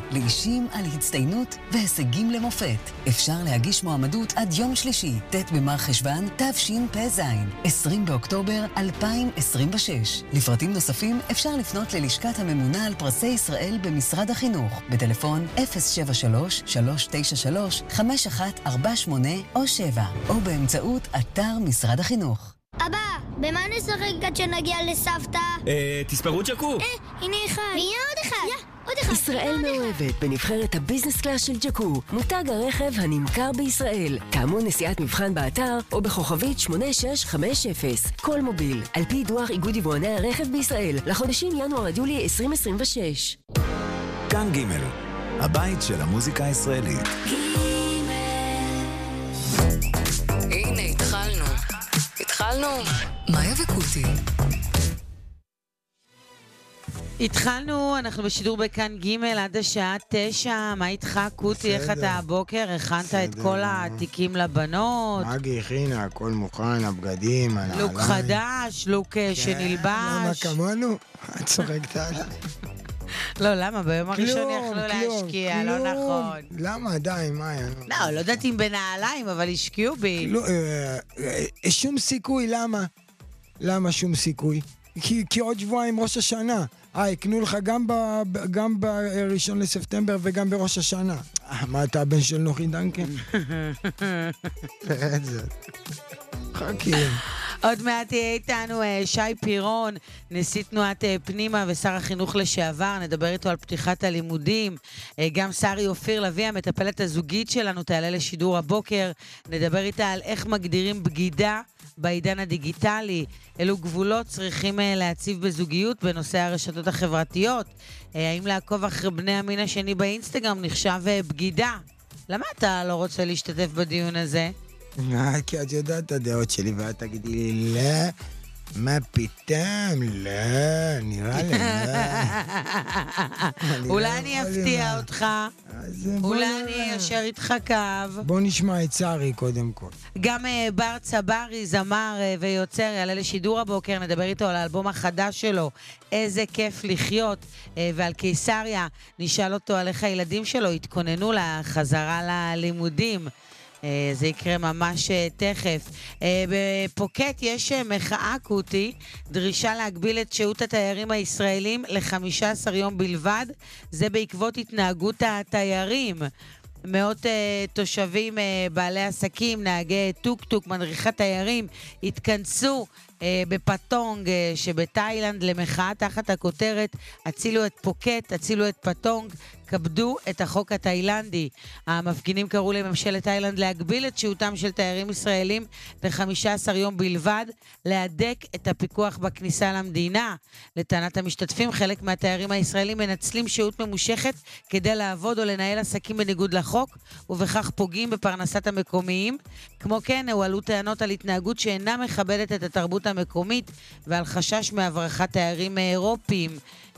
לאישים על הצטיינות והישגים למופת. אפשר להגיש מועמדות עד יום שלישי, ט' במר חשוון, תשפ"ז, 20 באוקטובר 2026. לפרטים נוספים אפשר לפנות ללשכת הממונה על פרסי ישראל במשרד החינוך, בטלפון 073-393-5148 או 7, או באמצעות אתר משרד החינוך. אבא, במה נשחק עד שנגיע לסבתא? תספרו ג'קו. הנה אחד. והנה עוד אחד. עוד אחד. ישראל מאוהבת בנבחרת הביזנס קלאס של ג'קו, מותג הרכב הנמכר בישראל. תאמו נסיעת מבחן באתר או בכוכבית 8650. כל מוביל, על פי דוח איגוד יבואני הרכב בישראל, לחודשים ינואר עד יולי 2026. כאן ג', הבית של המוזיקה הישראלית. הנה, התחלנו. מאיה וקוטי. התחלנו, אנחנו בשידור בכאן ג' עד השעה 9. מה איתך, קוטי? איך אתה הבוקר? הכנת את כל התיקים לבנות? מגי הכינה, הכל מוכן, הבגדים, הנעליים. לוק חדש, לוק שנלבש. למה כמונו? את צוחקת עליי. לא, למה? ביום הראשון יכלו להשקיע, לא נכון. למה? די, מאיה. לא יודעת אם בנעליים, אבל השקיעו בי. שום סיכוי, למה? למה שום סיכוי? כי עוד שבועיים ראש השנה. יקנו לך גם בראשון לספטמבר וגם בראש השנה. מה אתה הבן של נוחי דנקן? תראה את זה. חכים. עוד מעט יהיה איתנו שי פירון, נשיא תנועת פנימה ושר החינוך לשעבר, נדבר איתו על פתיחת הלימודים. גם שרי אופיר לוי, המטפלת הזוגית שלנו, תעלה לשידור הבוקר, נדבר איתה על איך מגדירים בגידה בעידן הדיגיטלי, אילו גבולות צריכים להציב בזוגיות בנושא הרשתות החברתיות, האם לעקוב אחרי בני המין השני באינסטגרם נחשב בגידה. למה אתה לא רוצה להשתתף בדיון הזה? כי את יודעת את הדעות שלי ואת תגידי לי לא, מה פתאום, לא, נראה לי לא. אולי אני אפתיע אותך, אולי אני אשר איתך קו. בוא נשמע את שרי קודם כל. גם בר צברי, זמר ויוצר, יעלה לשידור הבוקר, נדבר איתו על האלבום החדש שלו, איזה כיף לחיות, ועל קיסריה, נשאל אותו על איך הילדים שלו התכוננו לחזרה ללימודים. זה יקרה ממש תכף. בפוקט יש מחאה קוטי, דרישה להגביל את שהות התיירים הישראלים ל-15 יום בלבד, זה בעקבות התנהגות התיירים. מאות תושבים, בעלי עסקים, נהגי טוק-טוק, מדריכי תיירים, התכנסו בפטונג שבתאילנד למחאה תחת הכותרת הצילו את פוקט, הצילו את פטונג, כבדו את החוק התאילנדי. המפגינים קראו לממשלת תאילנד להגביל את שהותם של תיירים ישראלים ל-15 יום בלבד, להדק את הפיקוח בכניסה למדינה. לטענת המשתתפים, חלק מהתיירים הישראלים מנצלים שהות ממושכת כדי לעבוד או לנהל עסקים בניגוד לחוק, ובכך פוגעים בפרנסת המקומיים. כמו כן, הועלו טענות על התנהגות שאינה מכבדת את התרבות המקומית ועל חשש מהברחת תיירים אירופיים.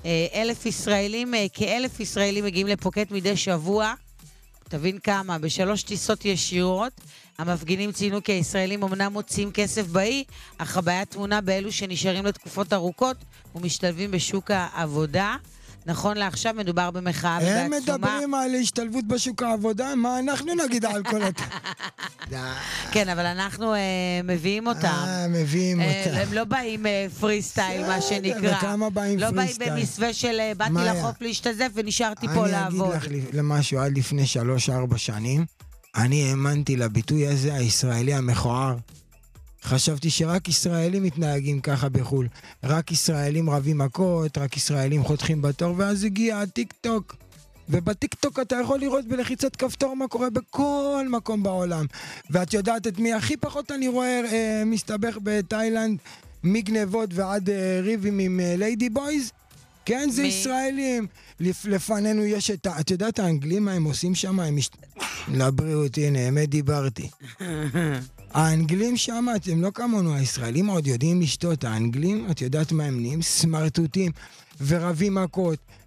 כ-1,000 ישראלים מגיעים לפוקט מדי שבוע, תבין כמה, ב3 טיסות ישירות. המפגינים ציינו כי הישראלים אמנם מוצאים כסף באי, אך הבעיה תמונה באלו שנשארים לתקופות ארוכות ומשתלבים בשוק העבודה. נכון לעכשיו מדובר במחאה ובעצומה. הם מדברים על השתלבות בשוק העבודה, מה אנחנו נגיד על כל כן, אבל אנחנו מביאים אותם. מביאים אותם. הם לא באים פרי סטייל, מה שנקרא. וכמה באים פרי סטייל? לא באים במסווה של באתי לחוף להשתזף ונשארתי פה לעבוד. אני אגיד לך למשהו, עד לפני 3-4 שנים, אני האמנתי לביטוי הזה, הישראלי המכוער. חשבתי שרק ישראלים מתנהגים ככה בחול. רק ישראלים רבים מכות, רק ישראלים חותכים בתור, ואז הגיע הטיק טוק. ובטיק טוק אתה יכול לראות בלחיצת כפתור מה קורה בכל מקום בעולם. ואת יודעת את מי הכי פחות אני רואה מסתבך בתאילנד, מגנבות ועד ריבים עם ליידי בויז? כן, זה ישראלים. לפנינו יש את יודעת האנגלים מה הם עושים שם? לבריאות, הנה, אמת דיברתי. האנגלים שם, הם לא כמונו, הישראלים עוד יודעים לשתות. האנגלים, את יודעת מה הם נהיים? סמרטוטים ורבים מכות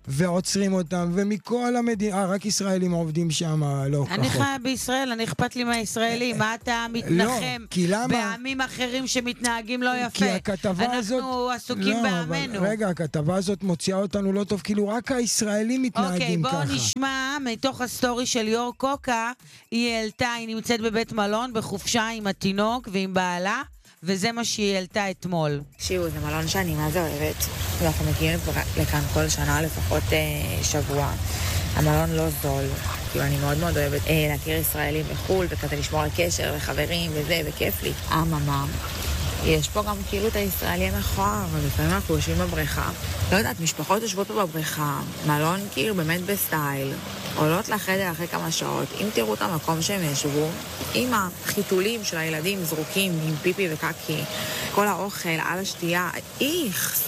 ועוצרים אותם, ומכל המדינה, רק ישראלים עובדים שם, לא כחוק. אני חיה בישראל, אני אכפת לי מהישראלים. מה אתה מתנחם בעמים אחרים שמתנהגים לא יפה? כי הכתבה הזאת... אנחנו עסוקים בעמנו. רגע, הכתבה הזאת מוציאה אותנו לא טוב, כאילו רק הישראלים מתנהגים ככה. אוקיי, בואו נשמע מתוך הסטורי של ליאור קוקה. היא העלתה, היא נמצאת בבית מלון, בחופשה עם התינוק ועם בעלה, וזה מה שהיא העלתה אתמול. תקשיבו, זה מלון שאני מה זה אוהבת, ואנחנו מגיעים לכאן כל שנה לפחות שבוע. המלון לא זול, כאילו אני מאוד מאוד אוהבת להכיר ישראלים בחול, וכזה לשמור על קשר וחברים וזה, וכיף לי. אממה, יש פה גם כאילו את הישראלי המכוער, ולפעמים אנחנו יושבים בבריכה. לא יודעת, משפחות יושבות פה בבריכה, מלון כאילו באמת בסטייל, עולות לחדר אחרי כמה שעות, אם תראו את המקום שהם ישבו, עם החיתולים של הילדים זרוקים עם פיפי וקקי, כל האוכל על השתייה, איך.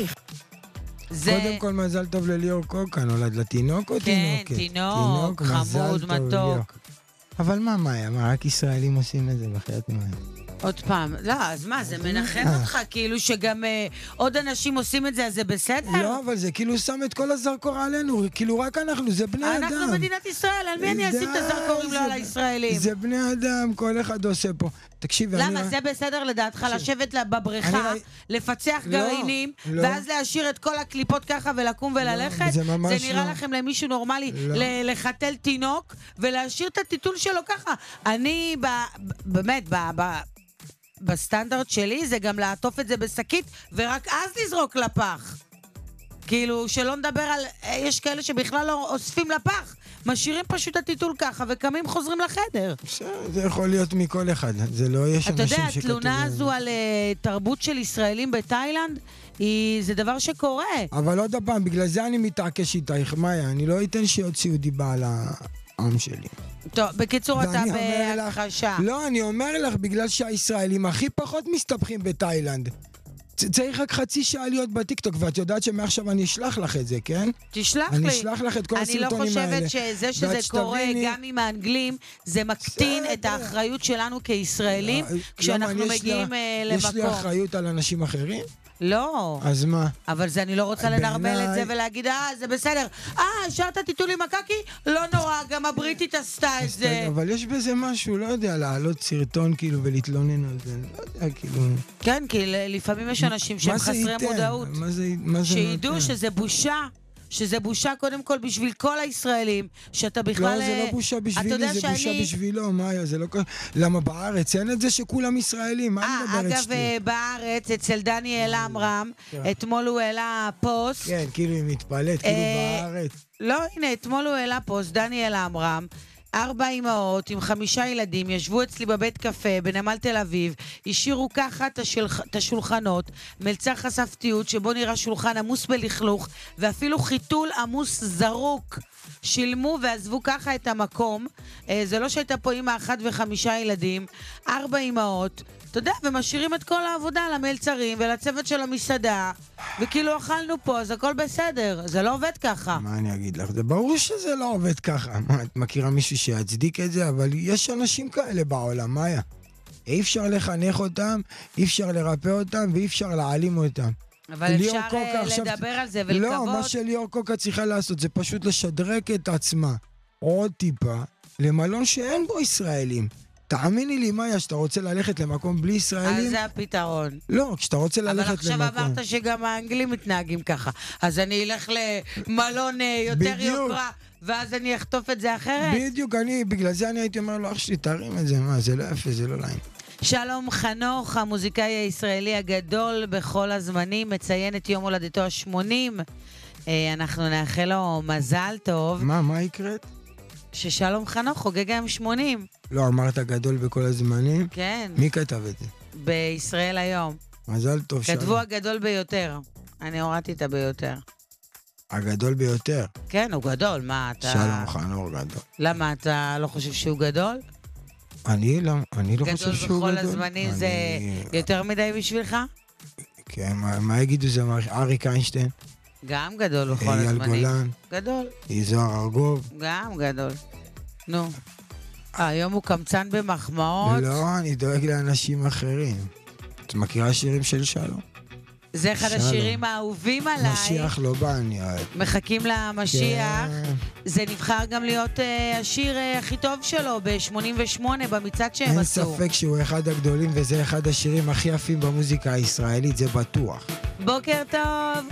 קודם כל מזל טוב לליאור קוקה, נולד לתינוק או תינוקת? כן, תינוק, חמוד, מתוק. אבל מה, רק ישראלים עושים את זה בחייאת מה? עוד פעם, לא, אז מה, זה מנחם אותך, כאילו שגם עוד אנשים עושים את זה, אז זה בסדר? לא, אבל זה כאילו שם את כל הזרקור עלינו, כאילו רק אנחנו, זה בני אדם. אנחנו מדינת ישראל, על מי אני אשים את הזרקורים לא על הישראלים? זה בני אדם, כל אחד עושה פה. תקשיב, למה, זה בסדר לדעתך לשבת בבריכה, לפצח גרעינים, ואז להשאיר את כל הקליפות ככה ולקום וללכת? זה נראה לכם למישהו נורמלי לחתל תינוק ולהשאיר את הטיטול שלו ככה? אני, באמת, בסטנדרט שלי זה גם לעטוף את זה בשקית ורק אז לזרוק לפח. כאילו, שלא נדבר על... יש כאלה שבכלל לא אוספים לפח. משאירים פשוט הטיטול ככה וקמים חוזרים לחדר. זה יכול להיות מכל אחד. זה לא יש אנשים שכתוב... אתה יודע, התלונה הזו על תרבות של ישראלים בתאילנד, זה דבר שקורה. אבל עוד פעם, בגלל זה אני מתעקש איתך, מאיה. אני לא אתן שיוציאו דיבה על העם שלי. טוב, בקיצור אתה בהכחשה. לא, אני אומר לך, בגלל שהישראלים הכי פחות מסתבכים בתאילנד. צריך רק חצי שעה להיות בטיקטוק, ואת יודעת שמעכשיו אני אשלח לך את זה, כן? תשלח לי. אני אשלח לך את כל הסרטונים האלה. אני לא חושבת שזה שזה קורה גם עם האנגלים, זה מקטין את האחריות שלנו כישראלים, כשאנחנו מגיעים למקום. יש לי אחריות על אנשים אחרים? לא. אז מה? אבל זה אני לא רוצה לנרבל את זה ולהגיד, זה בסדר. השארת טיטול עם הקקי? לא נורא, גם הבריטית עשתה את זה. אבל יש בזה משהו, לא יודע, לעלות סרטון כאילו ולהתלונן על זה. לא יודע, כאילו... כן, כי לפעמים יש אנשים שהם חסרי מודעות. שידעו שזה בושה. שזה בושה קודם כל בשביל כל הישראלים, שאתה בכלל... לא, זה לא בושה בשבילי, זה בושה בשבילו, מאיה, זה לא... למה בארץ אין את זה שכולם ישראלים? מה אני מדברת אגב, בארץ, אצל דניאל עמרם, אתמול הוא העלה פוסט... כן, כאילו היא מתפלאת, כאילו בארץ. לא, הנה, אתמול הוא העלה פוסט, דניאל עמרם, 4 אמהות עם 5 ילדים ישבו אצלי בבית קפה בנמל תל אביב, השאירו ככה את השולחנות, מלצר חשף תיעוד שבו נראה שולחן עמוס בלכלוך ואפילו חיתול עמוס זרוק. שילמו ועזבו ככה את המקום. זה לא שהייתה פה אמא 1 ו5 ילדים, 4 אמהות, אתה יודע, ומשאירים את כל העבודה למלצרים ולצוות של המסעדה, וכאילו אכלנו פה, אז הכל בסדר. זה לא עובד ככה. מה אני אגיד לך? זה ברור שזה לא עובד ככה. מה, את מכירה מישהו שיצדיק את זה? אבל יש אנשים כאלה בעולם, מאיה. אי אפשר לחנך אותם, אי אפשר לרפא אותם, ואי אפשר להעלים אותם. אבל אפשר לדבר על זה ולקוות. לא, מה שליאור קוקה צריכה לעשות זה פשוט לשדרג את עצמה עוד טיפה למלון שאין בו ישראלים. תאמיני לי, מאיה, שאתה רוצה ללכת למקום בלי ישראלים... אז זה הפתרון. לא, כשאתה רוצה ללכת למקום... אבל עכשיו אמרת שגם האנגלים מתנהגים ככה. אז אני אלך למלון יותר יוקרה, ואז אני אחטוף את זה אחרת? בדיוק, בגלל זה אני הייתי אומר לו, אח שלי, תרים את זה, מה, זה לא יפה, זה לא לעין. שלום חנוך, המוזיקאי הישראלי הגדול בכל הזמנים, מציין את יום הולדתו ה-80. אנחנו נאחל לו מזל טוב. מה יקרת? ששלום חנוך חוגג היום 80. לא, אמרת גדול בכל הזמנים? כן. מי כתב את זה? בישראל היום. מזל טוב, שלום. כתבו הגדול ביותר. אני הורדתי את הביותר. הגדול ביותר? כן, הוא גדול. מה, אתה... שלום חנוך גדול. למה, אתה לא חושב שהוא גדול? אני לא חושב שהוא גדול. גדול בכל הזמנים זה יותר מדי בשבילך? כן, מה יגידו זה? אריק איינשטיין? גם גדול בכל הזמנים. אייל גולן? גדול. יזוהר ארגוב? גם גדול. נו. היום הוא קמצן במחמאות? לא, אני דואג לאנשים אחרים. את מכירה שירים של שלום? זה אחד שלום. השירים האהובים עליי. משיח לא בא, אני אוהב. מחכים למשיח. כן. זה נבחר גם להיות השיר הכי טוב שלו ב-88 במצעד שהם אין עשו. ספק שהוא אחד הגדולים, וזה אחד השירים הכי יפים במוזיקה הישראלית, זה בטוח. בוקר טוב.